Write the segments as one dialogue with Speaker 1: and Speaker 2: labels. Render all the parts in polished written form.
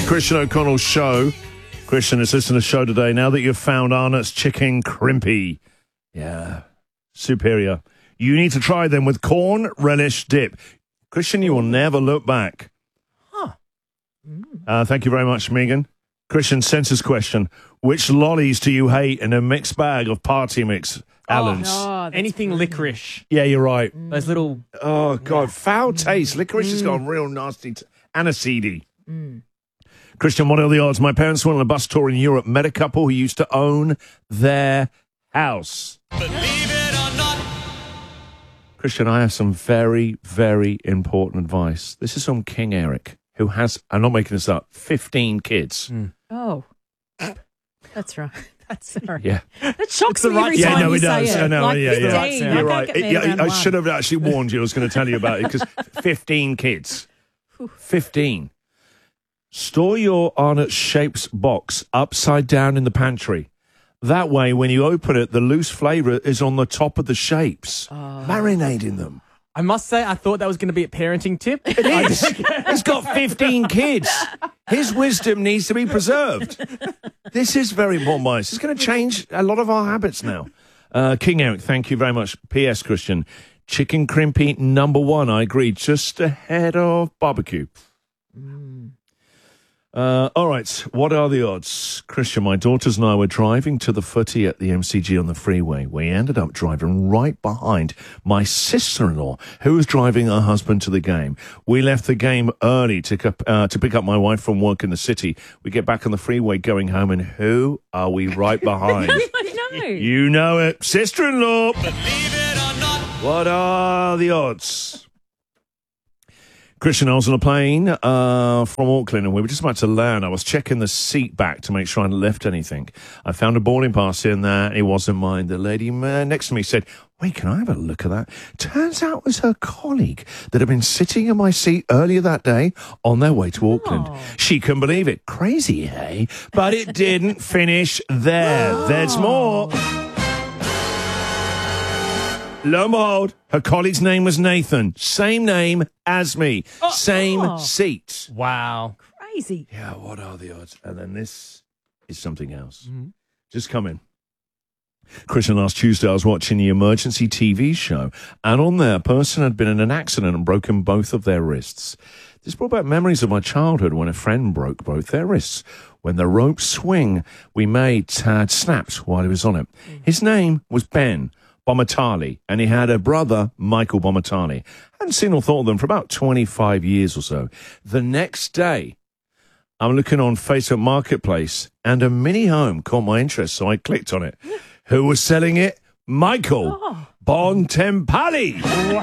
Speaker 1: Christian O'Connell's show. Christian has listened to the show today. Now that you've found Arnott's Chicken Crimpy. Yeah, superior. You need to try them with corn relish dip. Christian, you will never look back. Thank you very much, Megan. Christian, census question. Which lollies do you hate in a mixed bag of party mix, Allen's?
Speaker 2: Anything licorice.
Speaker 1: Yeah, you're right.
Speaker 2: Those little...
Speaker 1: Oh, God, foul taste. Licorice has gone real nasty. And a CD. Christian, what are the odds? My parents went on a bus tour in Europe, met a couple who used to own their house.
Speaker 3: Believe it or not.
Speaker 1: Christian, I have some very, very important advice. This is from King Eric, who has, I'm not making this up, 15 kids.
Speaker 4: Oh, that's right. That's right.
Speaker 1: Yeah.
Speaker 4: That shocks
Speaker 2: the
Speaker 4: me
Speaker 2: right
Speaker 4: every
Speaker 1: Yeah,
Speaker 4: time
Speaker 1: no,
Speaker 4: you
Speaker 1: it does.
Speaker 4: say
Speaker 1: I
Speaker 4: it.
Speaker 1: know,
Speaker 4: Like
Speaker 1: yeah,
Speaker 4: 15.
Speaker 1: yeah.
Speaker 4: I
Speaker 1: You're
Speaker 4: can't
Speaker 1: right.
Speaker 4: get my head around
Speaker 1: I
Speaker 4: one.
Speaker 1: should have actually warned you. I was going to tell you about it because 15 kids. 15. Store your Arnott Shapes box upside down in the pantry. That way, when you open it, the loose flavour is on the top of the shapes. Marinating them.
Speaker 2: I must say, I thought that was going to be a parenting tip.
Speaker 1: It is. He's got 15 kids. His wisdom needs to be preserved. This is very important, Mice. It's going to change a lot of our habits now. King Eric, thank you very much. P.S. Christian, Chicken Crimpy #1, I agree, just ahead of barbecue. All right, what are the odds? Christian, my daughters and I were driving to the footy at the MCG on the freeway. We ended up driving right behind my sister-in-law, who was driving her husband to the game. We left the game early to pick up my wife from work in the city. We get back on the freeway going home, and who are we right behind?
Speaker 4: I know.
Speaker 1: You know it. Sister-in-law.
Speaker 3: Believe it or not.
Speaker 1: What are the odds? Christian, I was on a plane from Auckland, and we were just about to land. I was checking the seat back to make sure I hadn't left anything. I found a boarding pass in there. It wasn't mine. The lady next to me said, "Wait, can I have a look at that?" Turns out it was her colleague that had been sitting in my seat earlier that day on their way to Auckland. She couldn't believe it. Crazy, eh? But it didn't finish there. There's more. Lo and behold, her colleague's name was Nathan. Same name as me. Same seat.
Speaker 2: Wow.
Speaker 4: Crazy.
Speaker 1: Yeah, what are the odds? And then this is something else. Just come in. Christian, last Tuesday I was watching the emergency TV show, and on there, a person had been in an accident and broken both of their wrists. This brought back memories of my childhood when a friend broke both their wrists. When the rope swing we made had snapped while he was on it. His name was Ben Bomatali, and he had a brother, Michael Bomatali. Hadn't seen or thought of them for about 25 years or so. The next day, I'm looking on Facebook Marketplace, and a mini home caught my interest, so I clicked on it. Who was selling it? Michael Bontempelli.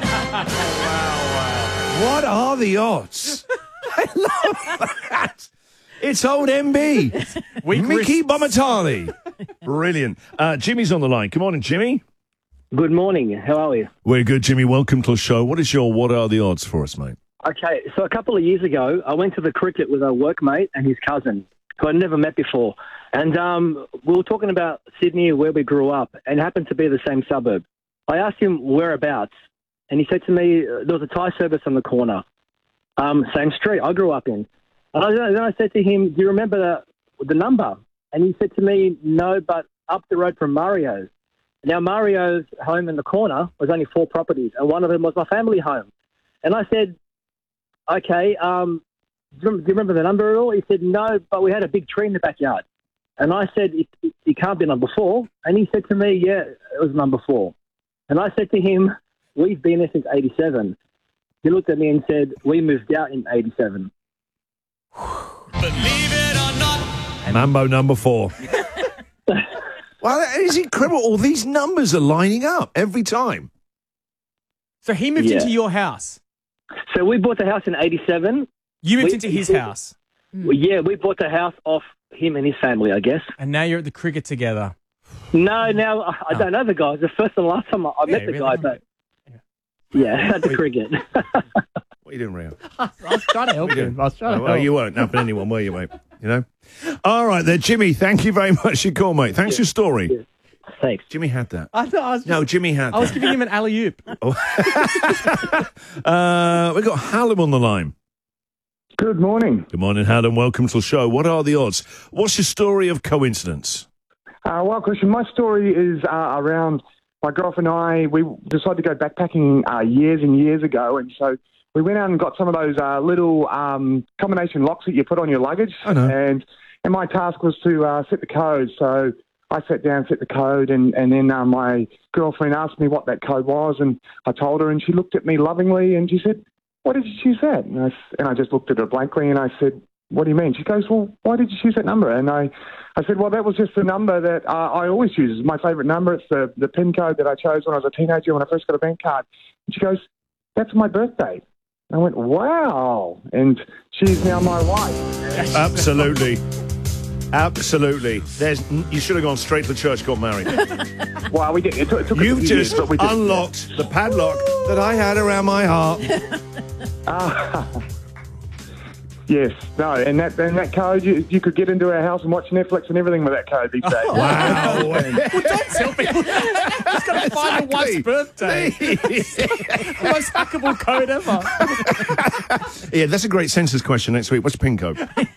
Speaker 1: What are the odds? I love that. It's old MB. Mickey Bomatali. Brilliant. Jimmy's on the line. Good morning, Jimmy.
Speaker 5: Good morning. How are we?
Speaker 1: We're good, Jimmy. Welcome to the show. What is your What Are the Odds for us, mate?
Speaker 5: Okay, so a couple of years ago, I went to the cricket with a workmate and his cousin, who I'd never met before. And we were talking about Sydney, where we grew up, and it happened to be the same suburb. I asked him whereabouts, and he said to me, there was a Thai service on the corner, same street I grew up in. And then I said to him, do you remember the number? And he said to me, no, but up the road from Mario's. Now, Mario's home in the corner was only 4 properties, and one of them was my family home. And I said, okay, do you remember the number at all? He said, no, but we had a big tree in the backyard. And I said, it can't be number 4. And he said to me, yeah, it was number 4. And I said to him, we've been there since 87. He looked at me and said, we moved out in 87.
Speaker 3: Believe it or not.
Speaker 1: Mambo number 4. Well, it is incredible. All these numbers are lining up every time.
Speaker 2: So he moved into your house.
Speaker 5: So we bought the house in 87.
Speaker 2: You moved into his house.
Speaker 5: Well, yeah, we bought the house off him and his family, I guess.
Speaker 2: And now you're at the cricket together.
Speaker 5: No, now I don't know the guy. It's the first and last time I met the guy, but yeah, at the cricket.
Speaker 1: What are you doing, Rio?
Speaker 2: I was trying to help him.
Speaker 1: Well, you weren't helping anyone, were you, mate? You know? All right, there, Jimmy, thank you very much for your call, mate. Thanks for your story.
Speaker 5: Yeah. Thanks.
Speaker 1: Jimmy had that.
Speaker 2: No,
Speaker 1: Jimmy had that.
Speaker 2: I was giving him an alley-oop.
Speaker 1: We've got Hallam on the line.
Speaker 6: Good morning.
Speaker 1: Good morning, Howard. Welcome to the show. What are the odds? What's your story of coincidence?
Speaker 6: Well, Christian, my story is around my girlfriend and I. We decided to go backpacking years and years ago, and so we went out and got some of those little combination locks that you put on your luggage.
Speaker 1: I know.
Speaker 6: And my task was to set the code. So I sat down, set the code, and then my girlfriend asked me what that code was, and I told her, and she looked at me lovingly, and she said, "Why did you choose that?" And I just looked at her blankly, and I said, "What do you mean?" She goes, "Well, why did you choose that number?" And I said, "Well, that was just the number that I always choose. It's my favourite number. It's the PIN code that I chose when I was a teenager when I first got a bank card." And she goes, "That's my birthday." And I went, "Wow." And she's now my wife.
Speaker 1: Absolutely. Absolutely. You should have gone straight to church, got married.
Speaker 6: Well, we did. It took
Speaker 1: You've
Speaker 6: a few years,
Speaker 1: just
Speaker 6: but we did.
Speaker 1: unlocked the padlock that I had around my heart.
Speaker 6: Yes, no, and that code, you could get into our house and watch Netflix and everything with that code these days.
Speaker 1: Wow.
Speaker 2: Don't tell people. Just got to find your wife's birthday. The most hackable code ever.
Speaker 1: Yeah, that's a great census question next week. What's the PIN code?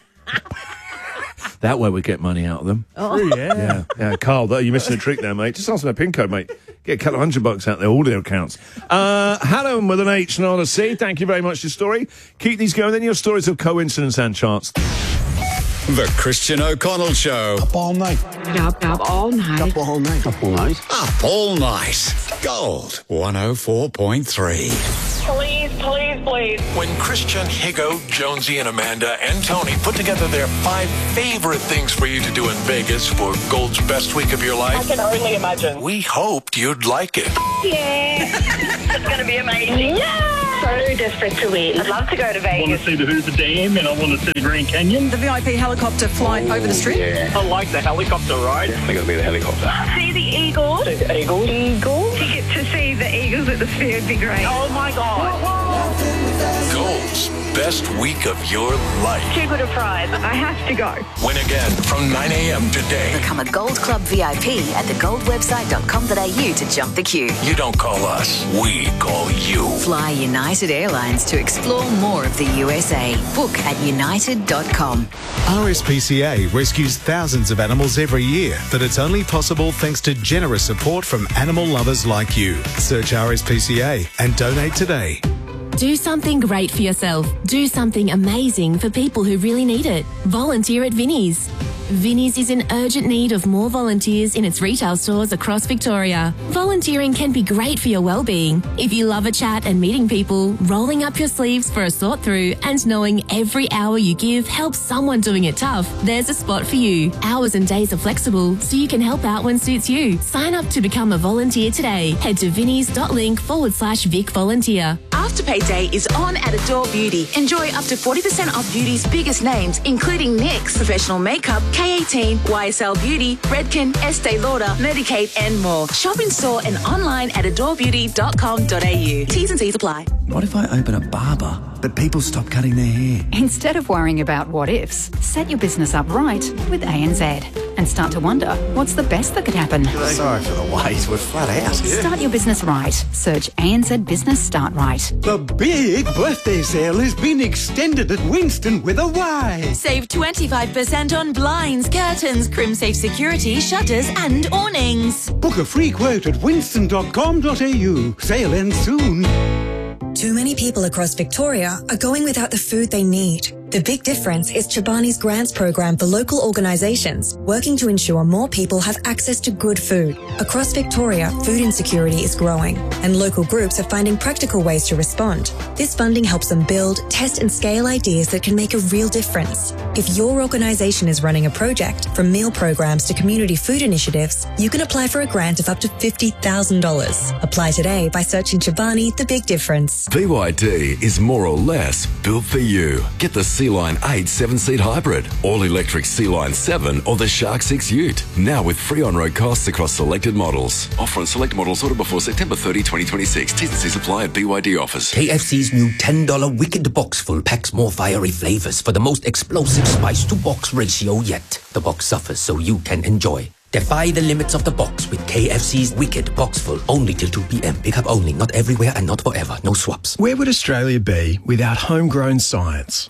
Speaker 1: That way we get money out of them.
Speaker 2: True, yeah.
Speaker 1: Yeah, Carl, you're missing a trick there, mate. Just ask them a PIN code, mate. Get a couple of $100 out there, all their accounts. Hannah with an H, not a C. Thank you very much for your story. Keep these going. Then your stories of coincidence and chance.
Speaker 3: The Christian O'Connell Show.
Speaker 7: Up all night.
Speaker 8: Up all night.
Speaker 7: Up all night. Up all night.
Speaker 3: Up all night. Gold 104.3.
Speaker 8: Please.
Speaker 9: When Christian, Higo, Jonesy, and Amanda and Tony put together their 5 favorite things for you to do in Vegas for Gold's best week of your life,
Speaker 8: I can only imagine.
Speaker 9: we hoped you'd like it.
Speaker 8: Yeah. It's going to be amazing. Yeah. So desperate to win. I'd love to go to
Speaker 10: I want
Speaker 8: Vegas.
Speaker 10: to see the Hoover Dam and I want to see the Grand Canyon.
Speaker 8: The VIP helicopter flight over the strip.
Speaker 10: I like the helicopter ride.
Speaker 9: Definitely going to be the helicopter.
Speaker 8: See the eagles.
Speaker 10: See the Eagles.
Speaker 8: To get to see the eagles at the fair would be great.
Speaker 10: Oh my God.
Speaker 9: Gold's best week of your life.
Speaker 8: Too good a prize. I have to go.
Speaker 9: Win again from 9 a.m. today.
Speaker 11: Become a Gold Club VIP at thegoldwebsite.com.au to jump the queue.
Speaker 9: You don't call us, we call you.
Speaker 11: Fly United Airlines to explore more of the USA. Book at united.com.
Speaker 12: RSPCA rescues thousands of animals every year, but it's only possible thanks to generous support from animal lovers like you. Search RSPCA and donate today.
Speaker 13: Do something great for yourself. Do something amazing for people who really need it. Volunteer at Vinnie's. Vinnie's is in urgent need of more volunteers in its retail stores across Victoria. Volunteering can be great for your well-being. If you love a chat and meeting people, rolling up your sleeves for a sort through and knowing every hour you give helps someone doing it tough, there's a spot for you. Hours and days are flexible, so you can help out when suits you. Sign up to become a volunteer today. Head to vinnies.link/Vic Volunteer.
Speaker 14: Afterpay Day is on at Adore Beauty. Enjoy up to 40% off beauty's biggest names, including NYX, Professional Makeup, K18, YSL Beauty, Redken, Estee Lauder, Medicaid, and more. Shop in store and online at adorebeauty.com.au. T's and C's apply.
Speaker 15: What if I open a barber, but people stop cutting their hair?
Speaker 16: Instead of worrying about what ifs, set your business up right with ANZ and start to wonder what's the best that could happen.
Speaker 15: Sorry for the wait, we're flat out.
Speaker 16: Start your business right. Search ANZ Business Start Right.
Speaker 17: The big birthday sale has been extended at Winston with a Y.
Speaker 18: Save 25% on blinds, curtains, crim-safe security, shutters and awnings.
Speaker 17: Book a free quote at winston.com.au. Sale ends soon.
Speaker 19: Too many people across Victoria are going without the food they need. The big difference is Chobani's grants program for local organisations, working to ensure more people have access to good food. Across Victoria, food insecurity is growing, and local groups are finding practical ways to respond. This funding helps them build, test and scale ideas that can make a real difference. If your organisation is running a project, from meal programs to community food initiatives, you can apply for a grant of up to $50,000. Apply today by searching Chobani The Big Difference.
Speaker 20: BYD is more or less built for you. Get the Sea-Line 8 7-seat hybrid, all-electric Sea-Line 7 or the Shark 6 Ute. Now with free on-road costs across selected models. Offer on select models ordered before September 30, 2026. T's and C's apply at BYD offers.
Speaker 21: KFC's new $10 Wicked Box Full packs more fiery flavors for the most explosive spice-to-box ratio yet. The box suffers so you can enjoy. Defy the limits of the box with KFC's Wicked Box Full. Only till 2 p.m. Pick up only. Not everywhere and not forever. No swaps.
Speaker 22: Where would Australia be without homegrown science?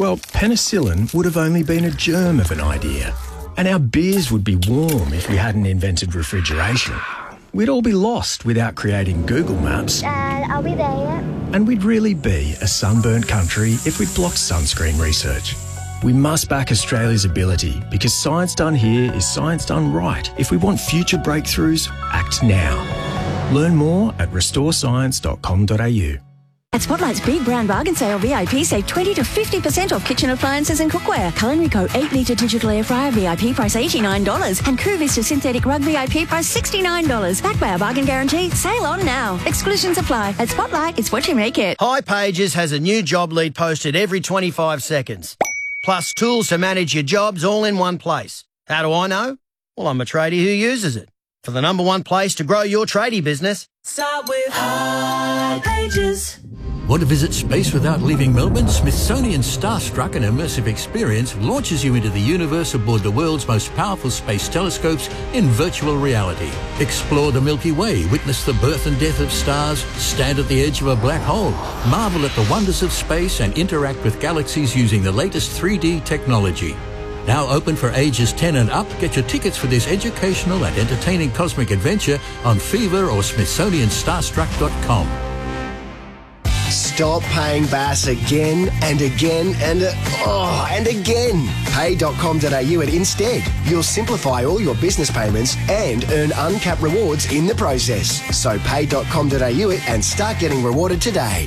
Speaker 7: Well, penicillin would have only been a germ of an idea. And our beers would be warm if we hadn't invented refrigeration. We'd all be lost without creating Google Maps.
Speaker 22: Dad, are we there yet?
Speaker 7: And we'd really be a sunburnt country if we'd blocked sunscreen research. We must back Australia's ability because science done here is science done right. If we want future breakthroughs, act now. Learn more at restorescience.com.au.
Speaker 23: At Spotlight's Big Brown Bargain Sale VIP, save 20 to 50% off kitchen appliances and cookware. Culinary Co. 8-litre digital air fryer VIP price $89 and Crew Vista synthetic rug VIP price $69. Backed by our bargain guarantee. Sale on now. Exclusions apply. At Spotlight, it's what you make it.
Speaker 24: hipages has a new job lead posted every 25 seconds. Plus tools to manage your jobs all in one place. How do I know? Well, I'm a tradie who uses it. For the number one place to grow your tradie business.
Speaker 18: Start with hipages.
Speaker 25: Want to visit space without leaving Melbourne? Smithsonian's Starstruck, an immersive experience, launches you into the universe aboard the world's most powerful space telescopes in virtual reality. Explore the Milky Way, witness the birth and death of stars, stand at the edge of a black hole, marvel at the wonders of space and interact with galaxies using the latest 3D technology. Now open for ages 10 and up. Get your tickets for this educational and entertaining cosmic adventure on Fever or SmithsonianStarstruck.com.
Speaker 26: Stop paying Bass again and again and again. Pay.com.au and instead. You'll simplify all your business payments and earn uncapped rewards in the process. So pay.com.au and start getting rewarded today.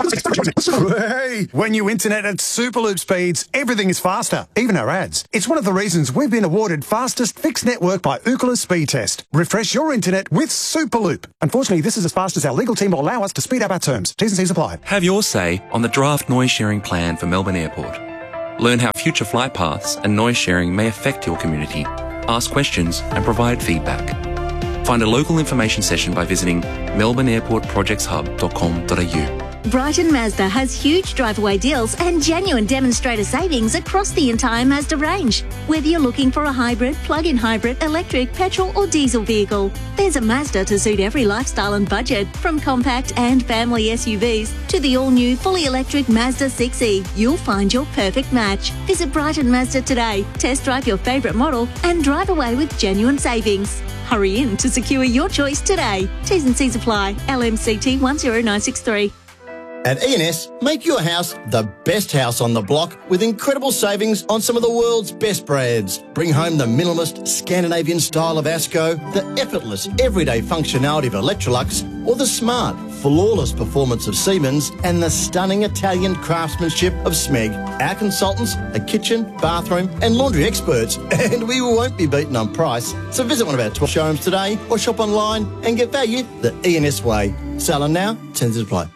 Speaker 27: Hey, when you internet at Superloop speeds, everything is faster, even our ads. It's one of the reasons we've been awarded fastest fixed network by Ookla Speed Test. Refresh your internet with Superloop. Unfortunately, this is as fast as our legal team will allow us to speed up our terms. T's and C's apply.
Speaker 28: Have your say on the draft noise sharing plan for Melbourne Airport. Learn how future flight paths and noise sharing may affect your community. Ask questions and provide feedback. Find a local information session by visiting melbourneairportprojectshub.com.au.
Speaker 23: Brighton Mazda has huge drive-away deals and genuine demonstrator savings across the entire Mazda range. Whether you're looking for a hybrid, plug-in hybrid, electric, petrol or diesel vehicle, there's a Mazda to suit every lifestyle and budget. From compact and family SUVs to the all-new fully electric Mazda 6e, you'll find your perfect match. Visit Brighton Mazda today, test drive your favourite model and drive away with genuine savings. Hurry in to secure your choice today. T's and C's apply. LMCT 10963.
Speaker 24: At E&S, make your house the best house on the block with incredible savings on some of the world's best brands. Bring home the minimalist Scandinavian style of Asco, the effortless everyday functionality of Electrolux, or the smart, flawless performance of Siemens and the stunning Italian craftsmanship of Smeg. Our consultants are kitchen, bathroom and laundry experts, and we won't be beaten on price. So visit one of our 12 showrooms today or shop online and get value the E&S way. Selling now, tends to play.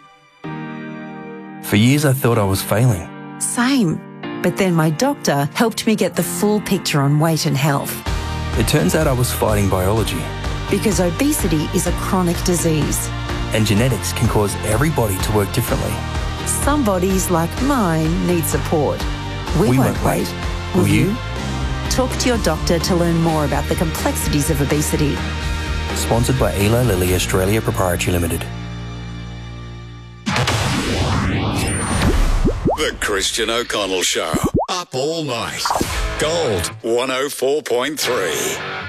Speaker 29: For years I thought I was failing.
Speaker 30: Same. But then my doctor helped me get the full picture on weight and health.
Speaker 29: It turns out I was fighting biology.
Speaker 30: Because obesity is a chronic disease.
Speaker 29: And genetics can cause every body to work differently.
Speaker 30: Some bodies, like mine, need support. We won't wait. Will you? Talk to your doctor to learn more about the complexities of obesity.
Speaker 29: Sponsored by Eli Lilly Australia Proprietary Limited.
Speaker 3: The Christian O'Connell Show. Up all night. Gold 104.3.